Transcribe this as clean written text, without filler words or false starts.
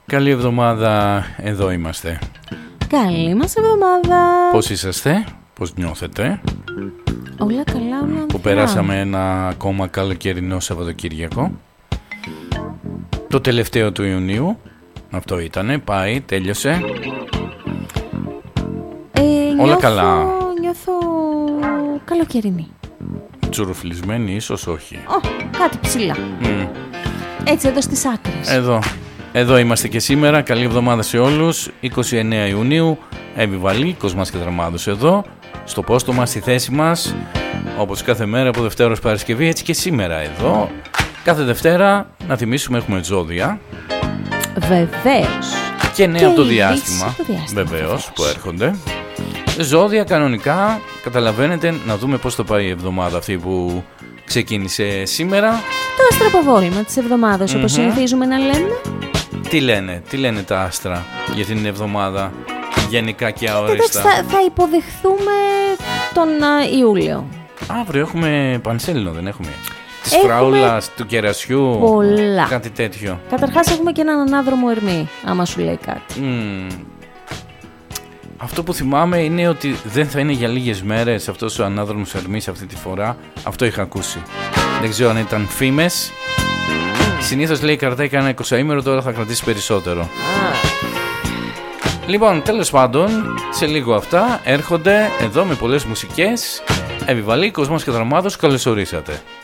Καλή εβδομάδα, εδώ είμαστε. Καλή μας εβδομάδα. Πώς είσαστε, πώς νιώθετε? Όλα καλά, όλα που περάσαμε ένα ακόμα καλοκαιρινό Σαββατοκύριακο. Το τελευταίο του Ιουνίου. Αυτό ήτανε, πάει, τέλειωσε. Όλα καλά. Νιώθω καλοκαιρινή. Τσουρουφλισμένη ίσως όχι. Κάτι ψηλά. Έτσι εδώ στις άκρες. Εδώ είμαστε και σήμερα. Καλή εβδομάδα σε όλους. 29 Ιουνίου, Εύη Κοσμάς και Δραμάδος εδώ, στο πόστο μας, στη θέση μας. Όπως κάθε μέρα από Δευτέρα ως Παρασκευή, έτσι και σήμερα εδώ. Κάθε Δευτέρα, να θυμίσουμε, έχουμε ζώδια. Βεβαίως. Και νέα από το διάστημα. Βεβαίως, που έρχονται. Ζώδια κανονικά, καταλαβαίνετε, να δούμε πώς θα πάει η εβδομάδα αυτή που ξεκίνησε σήμερα. Το αστραποβόλημα της εβδομάδας, όπως συνηθίζουμε να λέμε. Τι λένε τα άστρα για την εβδομάδα, γενικά και αόριστα? Θα υποδεχθούμε τον Ιούλιο. Αύριο έχουμε πανσέλινο, δεν έχουμε? Της φράουλας, του κερασιού, πολλά. Κάτι τέτοιο. Καταρχάς έχουμε και έναν ανάδρομο Ερμή, άμα σου λέει κάτι. Αυτό που θυμάμαι είναι ότι δεν θα είναι για λίγες μέρες αυτός ο ανάδρομος Ερμής αυτή τη φορά. Αυτό είχα ακούσει. Δεν ξέρω αν ήταν φήμες. Συνήθως λέει η καρτά ένα 20ημερο, τώρα θα κρατήσει περισσότερο. Λοιπόν, τέλος πάντων, σε λίγο αυτά έρχονται εδώ με πολλές μουσικές. Εύη Κοσμάς και Δραμάδος, καλώς ορίσατε.